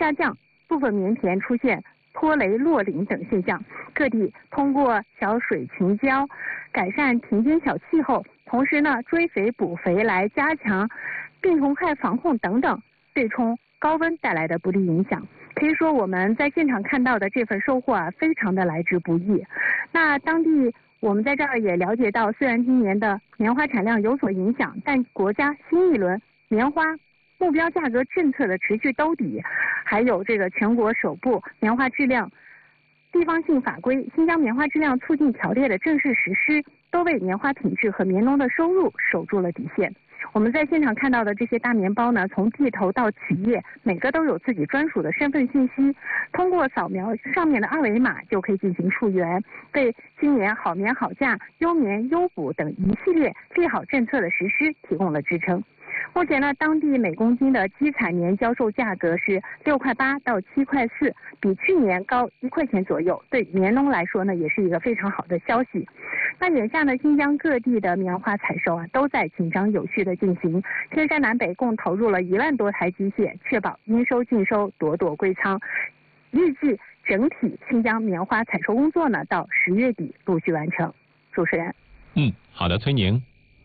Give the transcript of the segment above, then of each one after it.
下降，部分棉田出现脱雷落林等现象。各地通过小水群浇，改善田间小气候，同时呢追肥补肥来加强病虫害防控等等，对冲高温带来的不利影响。可以说我们在现场看到的这份收获非常的来之不易。那当地我们在这儿也了解到，虽然今年的棉花产量有所影响，但国家新一轮棉花目标价格政策的持续兜底，还有这个全国首部棉花质量地方性法规《新疆棉花质量促进条例》的正式实施，都为棉花品质和棉农的收入守住了底线。我们在现场看到的这些大棉包呢，从地头到企业，每个都有自己专属的身份信息，通过扫描上面的二维码就可以进行溯源，为今年好棉好价、优棉优补等一系列利好政策的实施提供了支撑。目前呢，当地每公斤的基采棉销售价格是6.8块到7.4块，比去年高1块钱左右。对棉农来说呢，也是一个非常好的消息。那眼下呢，新疆各地的棉花采收都在紧张有序的进行。天山南北共投入了1万多台机械，确保应收尽收，朵朵归仓。预计整体新疆棉花采收工作呢，到10月底陆续完成。主持人。 好的，崔宁。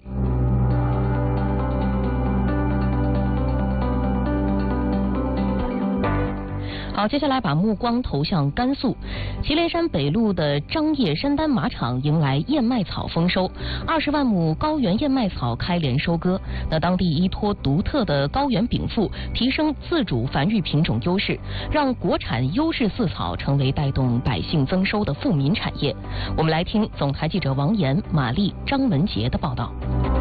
好，接下来把目光投向甘肃祁连山北路的张掖山丹马场迎来燕麦草丰收，20万亩高原燕麦草开连收割。那当地依托独特的高原禀赋，提升自主繁育品种优势，让国产优质饲草成为带动百姓增收的富民产业。我们来听总台记者王岩、马丽、张文杰的报道。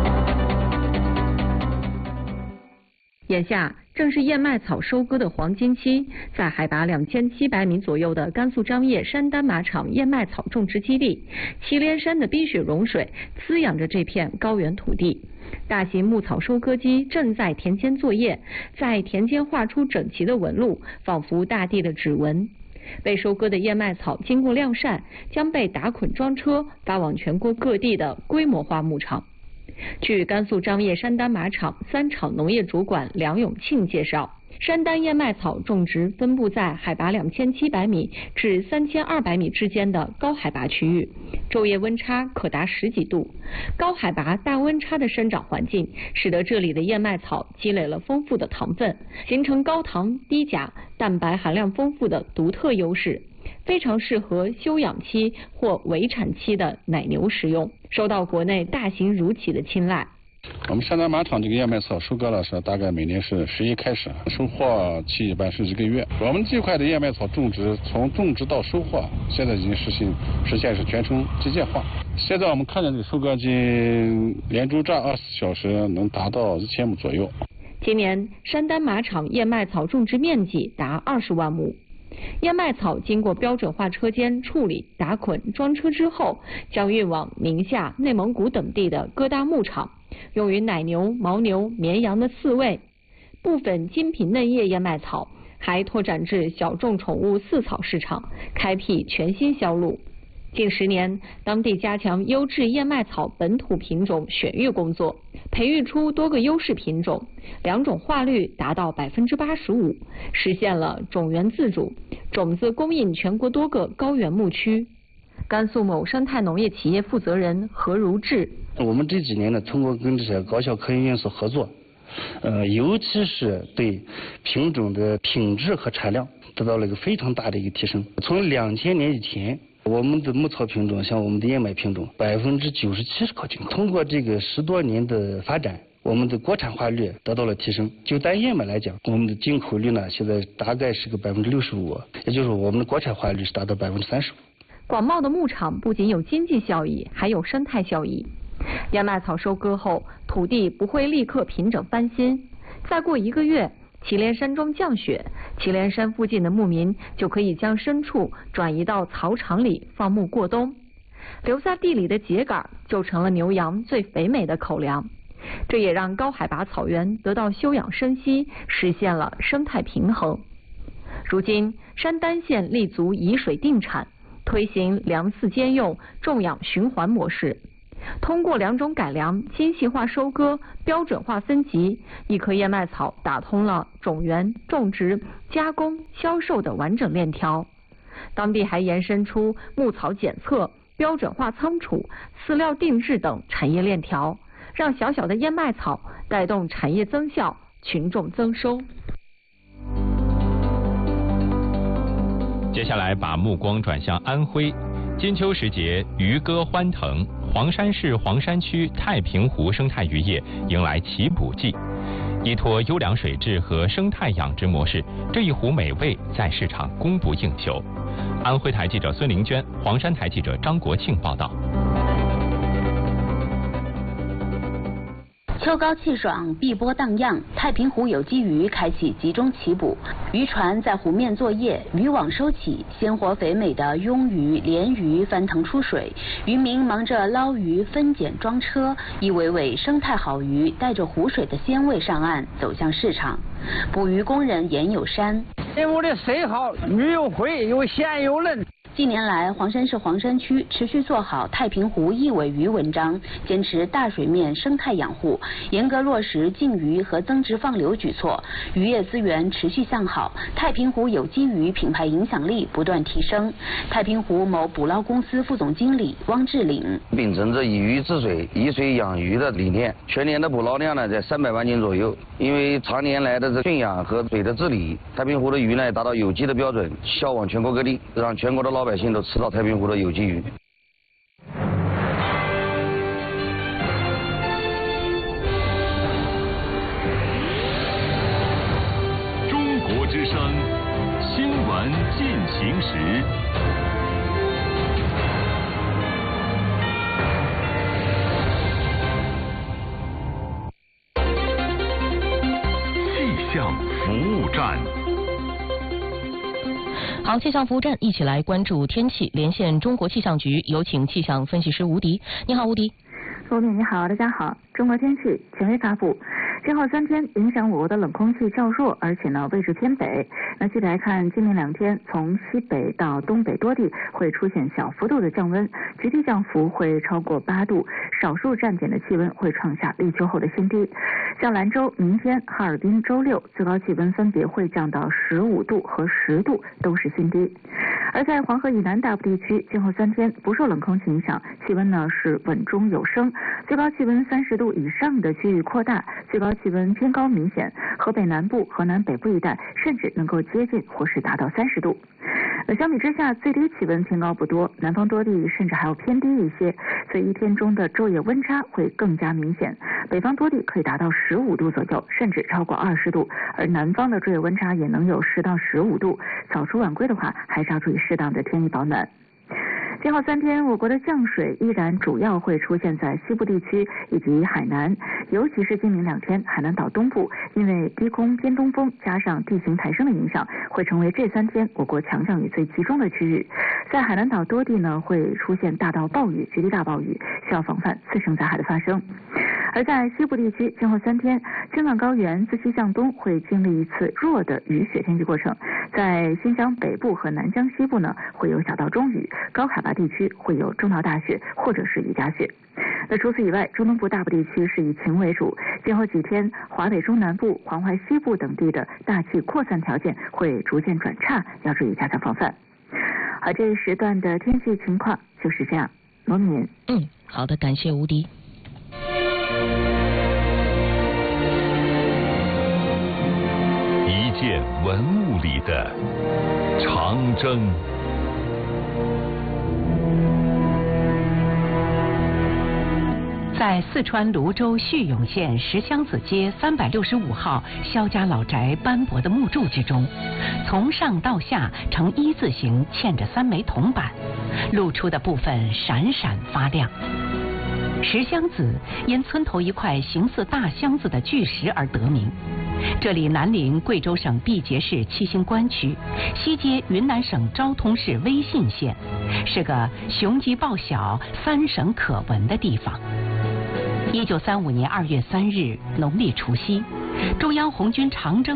眼下正是燕麦草收割的黄金期，在海拔2700米左右的甘肃张掖山丹马场燕麦草种植基地，祁连山的冰雪融水滋养着这片高原土地。大型牧草收割机正在田间作业，在田间画出整齐的纹路，仿佛大地的指纹。被收割的燕麦草经过晾晒，将被打捆装车发往全国各地的规模化牧场。据甘肃张掖山丹马场3厂农业主管梁永庆介绍，山丹燕麦草种植分布在海拔2700米至3200米之间的高海拔区域，昼夜温差可达10几度。高海拔大温差的生长环境，使得这里的燕麦草积累了丰富的糖分，形成高糖、低钾、蛋白含量丰富的独特优势，非常适合休养期或围产期的奶牛食用，受到国内大型乳企的青睐。 我们山丹马场这个燕麦草收割了是大概每年是11开始，收获期一般是1个月。我们这块的燕麦草种植，从种植到收获，现在已经实现是全程机械化。现在我们看见这个收割机连轴转24小时能达到1000亩左右。 今年山丹马场燕麦草种植面积达20万亩。燕麦草经过标准化车间处理、打捆、装车之后，将运往宁夏、内蒙古等地的各大牧场，用于奶牛、牦牛、绵羊的饲喂。部分精品嫩叶燕麦草还拓展至小众宠物饲草市场，开辟全新销路。近10年，当地加强优质燕麦草本土品种选育工作，培育出多个优势品种，2种化率达到85%，实现了种源自主，种子供应全国多个高原牧区。甘肃某生态农业企业负责人何如志： 我们这几年呢，通过跟这些高校科研院所合作，尤其是对品种的品质和产量得到了一个非常大的一个提升。从2000年以前，我们的牧草品种，像我们的燕麦品种，97%是靠进口。通过这个10多年的发展，我们的国产化率得到了提升。就单燕麦来讲，我们的进口率呢，现在大概是个65%，也就是我们的国产化率是达到35%。 广袤的牧场不仅有经济效益，还有生态效益。燕麦草收割后，土地不会立刻平整翻新，再过1个月，祁连山中降雪，祁连山附近的牧民就可以将牲畜转移到草场里放牧过冬，留下地里的秸秆就成了牛羊最肥美的口粮。这也让高海拔草原得到休养生息，实现了生态平衡。如今，山丹县立足以水定产，推行粮饲兼用、种养循环模式。 通过2种改良、精细化收割、标准化分级，一棵燕麦草打通了种源、种植、加工、销售的完整链条。当地还延伸出牧草检测、标准化仓储、饲料定制等产业链条，让小小的燕麦草带动产业增效、群众增收。 接下来把目光转向安徽，金秋时节，渔歌欢腾，黄山市黄山区太平湖生态渔业迎来起补季。依托优良水质和生态养殖模式，这一湖美味在市场供不应求。安徽台记者孙玲娟，黄山台记者张国庆报道。 秋高气爽，碧波荡漾，太平湖有机鱼开启集中起捕。渔船在湖面作业，渔网收起，鲜活肥美的鳙鱼、鲢鱼翻腾出水，渔民忙着捞鱼、分拣、装车，一尾尾生态好鱼带着湖水的鲜味上岸，走向市场。捕鱼工人严有山， 我的水好，鱼又肥又鲜又嫩。 近年来，黄山市黄山区持续做好太平湖一尾鱼文章，坚持大水面生态养护，严格落实禁渔和增值放流举措，渔业资源持续向好，太平湖有机鱼品牌影响力不断提升。太平湖某捕捞公司副总经理汪志岭， 秉承着以鱼治水、以水养鱼的理念，全年的捕捞量呢在300万斤左右。因为常年来的驯养和水的治理，太平湖的鱼呢达到有机的标准，销往全国各地，让全国的老百姓都吃到太平湖的有机鱼。 中国之声新闻进行时。气象服务站。 好，气象服务站一起来关注天气，连线中国气象局，有请气象分析师吴迪。你好，吴迪。 罗敏，你好，大家好。中国天气权威发布，今后3天影响我国的冷空气较弱，而且呢位置偏北。那具体来看，今明2天从西北到东北多地会出现小幅度的降温，局地降幅会超过8度，少数站点的气温会创下立秋后的新低。像兰州明天、哈尔滨周6最高气温分别会降到15度和10度，都是新低。而在黄河以南大部地区，今后3天不受冷空气影响，气温呢是稳中有升，最高气温30度以上的区域扩大，最高气温偏高明显，河北南部、河南北部一带甚至能够接近或是达到30度。相比之下，最低气温偏高不多，南方多地甚至还要偏低一些，所以一天中的昼夜温差会更加明显。北方多地可以达到15度左右，甚至超过20度，而南方的昼夜温差也能有10到15度。早出晚归的话，还是要注意适当的添衣保暖。今后3天，我国的降水依然主要会出现在西部地区以及海南，尤其是今明2天，海南岛东部因为低空偏东风加上地形抬升的影响，会成为这3天我国强降雨最集中的区域。在海南岛多地呢会出现大到暴雨、局地大暴雨，需要防范次生灾害的发生。而在西部地区，今后3天，青藏高原自西向东会经历一次弱的雨雪天气过程，在新疆北部和南疆西部呢会有小到中雨，高海拔地区会有中到大雪或者是雨夹雪。那除此以外，中东部大部地区是以晴为主，今后几天华北中南部、黄淮西部等地的大气扩散条件会逐渐转差，要注意加强防范。好，这一时段的天气情况就是这样。罗敏。 好的，感谢吴迪。 一件文物里的长征。 在四川泸州叙永县石箱子街365号萧家老宅斑驳的木柱之中，从上到下呈一字形嵌着3枚铜板，露出的部分闪闪发亮。石箱子因村头一块形似大箱子的巨石而得名。这里南临贵州省毕节市七星关区，西接云南省昭通市威信县，是个雄鸡报晓、3省可闻的地方。1935年2月3日，农历除夕，中央红军长征